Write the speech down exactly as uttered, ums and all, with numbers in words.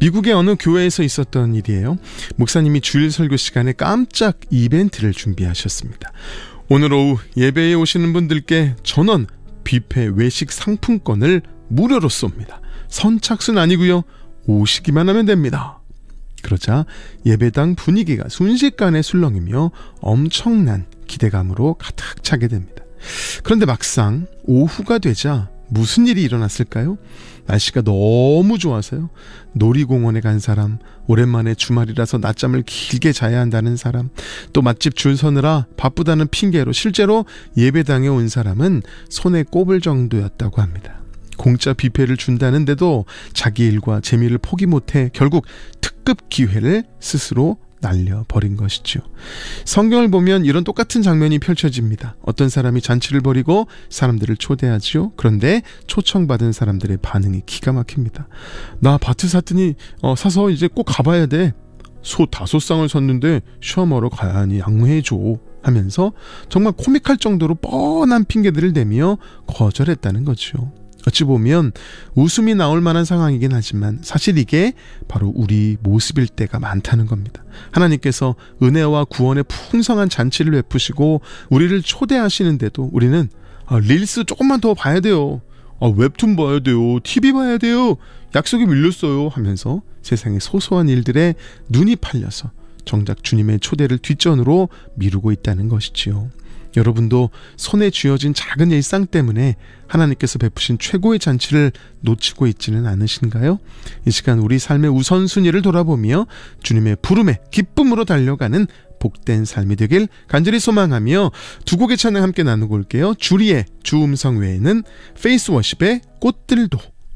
미국의 어느 교회에서 있었던 일이에요. 목사님이 주일 설교 시간에 깜짝 이벤트를 준비하셨습니다. 오늘 오후 예배에 오시는 분들께 전원 뷔페 외식 상품권을 무료로 쏩니다. 선착순 아니고요. 오시기만 하면 됩니다. 그러자 예배당 분위기가 순식간에 술렁이며 엄청난 기대감으로 가득 차게 됩니다. 그런데 막상 오후가 되자 무슨 일이 일어났을까요? 날씨가 너무 좋아서요. 놀이공원에 간 사람, 오랜만에 주말이라서 낮잠을 길게 자야 한다는 사람, 또 맛집 줄 서느라 바쁘다는 핑계로 실제로 예배당에 온 사람은 손에 꼽을 정도였다고 합니다. 공짜 뷔페를 준다는데도 자기 일과 재미를 포기 못해 결국 특급 기회를 스스로 날려버린 것이죠. 성경을 보면 이런 똑같은 장면이 펼쳐집니다. 어떤 사람이 잔치를 벌이고 사람들을 초대하죠. 그런데 초청받은 사람들의 반응이 기가 막힙니다. 나 바트 샀더니 어, 사서 이제 꼭 가봐야 돼. 소 다섯 쌍을 샀는데 시험하러 가야 하니 양해해줘 하면서 정말 코믹할 정도로 뻔한 핑계들을 대며 거절했다는 거죠. 어찌 보면 웃음이 나올 만한 상황이긴 하지만 사실 이게 바로 우리 모습일 때가 많다는 겁니다. 하나님께서 은혜와 구원의 풍성한 잔치를 베푸시고 우리를 초대하시는데도 우리는 아, 릴스 조금만 더 봐야 돼요. 아, 웹툰 봐야 돼요. 티비 봐야 돼요. 약속이 밀렸어요 하면서 세상의 소소한 일들에 눈이 팔려서 정작 주님의 초대를 뒷전으로 미루고 있다는 것이지요. 여러분도 손에 쥐어진 작은 일상 때문에 하나님께서 베푸신 최고의 잔치를 놓치고 있지는 않으신가요? 이 시간 우리 삶의 우선순위를 돌아보며 주님의 부름에 기쁨으로 달려가는 복된 삶이 되길 간절히 소망하며 두 곡의 찬양 함께 나누고 올게요. 주리의 주음성 외에는 페이스워십의 꽃들도